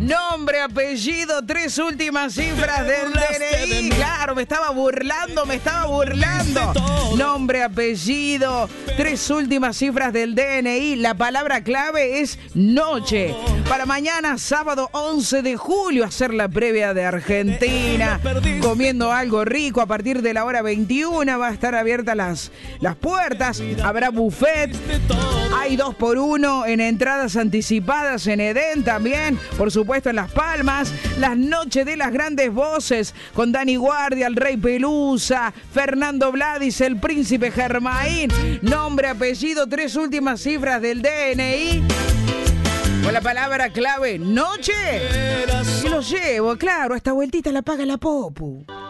Nombre, apellido, 3 últimas cifras del DNI. Claro, me estaba burlando. Nombre, apellido, 3 últimas cifras del DNI. La palabra clave es noche. Para mañana, sábado 11 de julio, hacer la previa de Argentina. Comiendo algo rico a partir de la hora 21. Va a estar abiertas las puertas. Habrá buffet. Hay 2x1 en entradas anticipadas en Edén también. Por supuesto en Las Palmas. Las noches de las grandes voces con Dani Guardia, el Rey Pelusa, Fernando Vladis, el Príncipe Germain. Nombre, apellido, 3 últimas cifras del DNI. Con la palabra clave noche. Y lo llevo, claro, esta vueltita la paga la Popu.